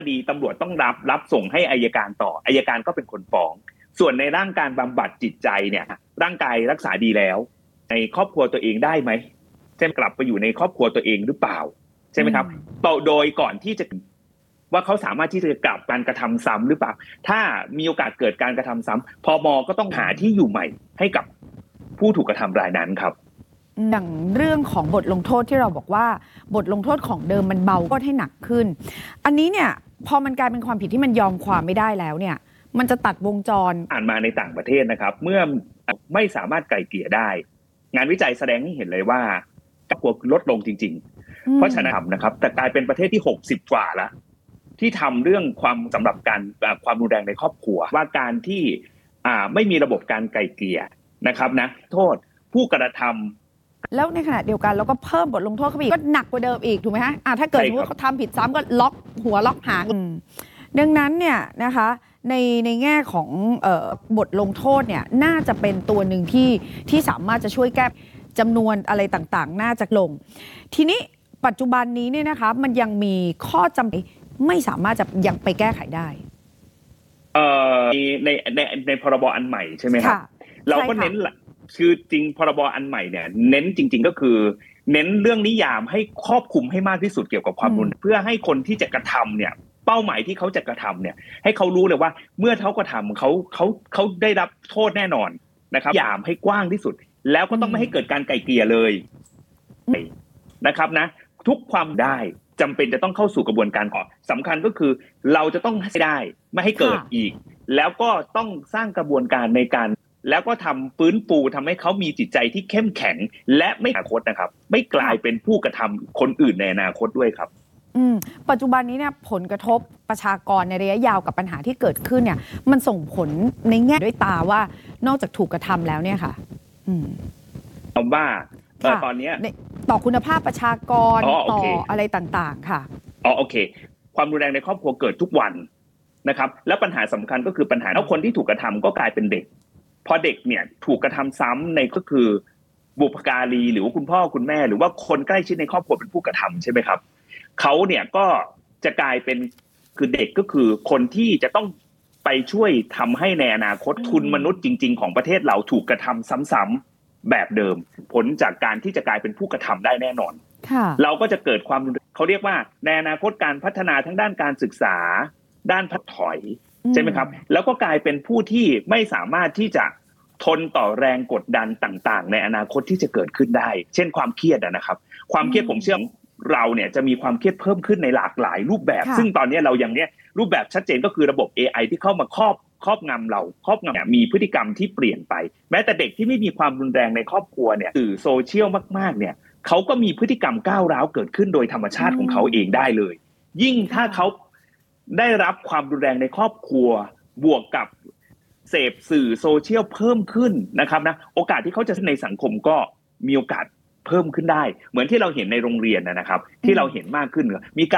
ดีตำรวจต้องรับส่งให้อัยการต่ออัยการก็เป็นคนฟ้องส่วนในร่างการบำบัดจิตใจเนี่ยร่างกายรักษาดีแล้วในครอบครัวตัวเองได้ไหมเช่นกลับไปอยู่ในครอบครัวตัวเองหรือเปล่าใช่ไหมครับโดยก่อนที่จะว่าเขาสามารถที่จะกลับการกระทำซ้ำหรือเปล่าถ้ามีโอกาสเกิดการกระทำซ้ำพม.ก็ต้องหาที่อยู่ใหม่ให้กับผู้ถูกกระทำรายนั้นครับอย่างเรื่องของบทลงโทษที่เราบอกว่าบทลงโทษของเดิมมันเบาก็ให้หนักขึ้นอันนี้เนี่ยพอมันกลายเป็นความผิดที่มันยอมความไม่ได้แล้วเนี่ยมันจะตัดวงจรอ่านมาในต่างประเทศนะครับเมื่อไม่สามารถไกล่เกลี่ยได้งานวิจัยแสดงให้เห็นเลยว่ากับพวกลดลงจริงๆเพราะฉะนั้นนะครับแต่กลายเป็นประเทศที่60กว่าแล้วที่ทำเรื่องความสำหรับการความรุนแรงในครอบครัวว่าการที่ไม่มีระบบการไกล่เกลี่ยนะครับนะโทษผู้กระทำแล้วในขณะเดียวกันเราก็เพิ่มบทลงโทษเข้าไปอีกก็หนักกว่าเดิมอีกถูกไหมฮะถ้าเกิดว่าเขาทำผิดซ้ำก็ล็อกหัวล็อกหางดังนั้นเนี่ยนะคะในแง่ของบทลงโทษเนี่ยน่าจะเป็นตัวหนึ่งที่สามารถจะช่วยแก้จำนวนอะไรต่างๆน่าจะลงทีนี้ปัจจุบันนี้เนี่ยนะคะมันยังมีข้อจำกัดไม่สามารถจะยังไปแก้ไขได้ในพรบอันใหม่ใช่ไหมครับเราก็เน้นคือจริงพรบอันใหม่เนี่ยเน้นจริงๆก็คือเน้นเรื่องนิยามให้ครอบคลุมให้มากที่สุดเกี่ยวกับความรุนแรงเพื่อให้คนที่จะกระทำเนี่ยเป้าหมายที่เขาจะกระทำเนี่ยให้เขารู้เลยว่าเมื่อเขากระทำเขาได้รับโทษแน่นอนนะครับนิยามให้กว้างที่สุดแล้วก็ต้องไม่ให้เกิดการไกล่เกลี่ยเลยนะครับนะทุกความได้จำเป็นจะต้องเข้าสู่กระบวนการก่อนสำคัญก็คือเราจะต้องให้ได้ไม่ให้เกิดอีกแล้วก็ต้องสร้างกระบวนการในการแล้วก็ทำฟื้นฟูทำให้เขามีจิตใจที่เข้มแข็งและไม่อนาคตนะครับไม่กลายเป็นผู้กระทำคนอื่นในอนาคตด้วยครับปัจจุบันนี้เนี่ยผลกระทบประชากรในระยะยาวกับปัญหาที่เกิดขึ้นเนี่ยมันส่งผลในแง่ด้วยตาว่านอกจากถูกกระทำแล้วเนี่ยค่ะว่าตอนนี้ต่อคุณภาพประชากรต่ออะไรต่างๆค่ะโอเคความรุนแรงในครอบครัวเกิดทุกวันนะครับแล้วปัญหาสำคัญก็คือปัญหาแล้วคนที่ถูกกระทำก็กลายเป็นเด็กพอเด็กเนี่ยถูกกระทำซ้ำในก็คือบุพการีหรือว่าคุณพ่อคุณแม่หรือว่าคนใกล้ชิดในครอบครัวเป็นผู้กระทำใช่ไหมครับเขาเนี่ยก็จะกลายเป็นคือเด็กก็คือคนที่จะต้องไปช่วยทำให้ในอนาคตทุนมนุษย์จริงๆของประเทศเราถูกกระทำซ้ำๆแบบเดิมผลจากการที่จะกลายเป็นผู้กระทำได้แน่นอนเราก็จะเกิดความเขาเรียกว่าในอนาคตการพัฒนาทั้งด้านการศึกษาด้านพัฒถอยใช่ไหมครับแล้วก็กลายเป็นผู้ที่ไม่สามารถที่จะทนต่อแรงกดดันต่างๆในอนาคตที่จะเกิดขึ้นได้เช่นความเครียดนะครับความเครียดผมเชื่อเราเนี่ยจะมีความเครียดเพิ่มขึ้นในหลากหลายรูปแบบซึ่งตอนนี้เรายังเนี่ยรูปแบบชัดเจนก็คือระบบ AI ที่เข้ามาครอบงำเราครอบงำเนี่ยมีพฤติกรรมที่เปลี่ยนไปแม้แต่เด็กที่ไม่มีความรุนแรงในครอบครัวเนี่ยสื่อโซเชียลมากๆเนี่ยเขาก็มีพฤติกรรมก้าวร้าวเกิดขึ้นโดยธรรมชาติของเขาเองได้เลยยิ่งถ้าเขาได้รับความรุนแรงในครอบครัวบวกกับเสพสื่อโซเชียลเพิ่มขึ้นนะครับนะโอกาสที่เขาจะในสังคมก็มีโอกาสเพิ่มขึ้นได้เหมือนที่เราเห็นในโรงเรียนนะครับที่เราเห็นมากขึ้นมี